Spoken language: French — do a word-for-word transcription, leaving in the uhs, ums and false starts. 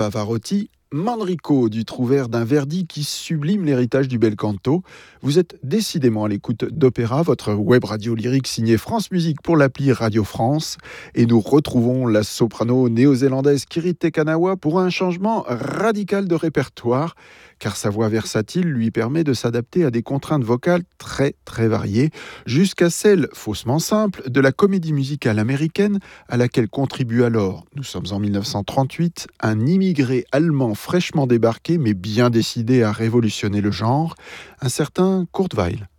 Pavarotti, Manrico du Trouvère d'un Verdi qui sublime l'héritage du bel canto. Vous êtes décidément à l'écoute d'Opéra, votre web radio lyrique signée France Musique pour l'appli Radio France. Et nous retrouvons la soprano néo-zélandaise Kiri Te Kanawa pour un changement radical de répertoire, car sa voix versatile lui permet de s'adapter à des contraintes vocales très très variées, jusqu'à celle, faussement simple, de la comédie musicale américaine à laquelle contribue alors, nous sommes en dix-neuf cent trente-huit, un immigré allemand fraîchement débarqué mais bien décidé à révolutionner le genre, un certain Kurt Weill.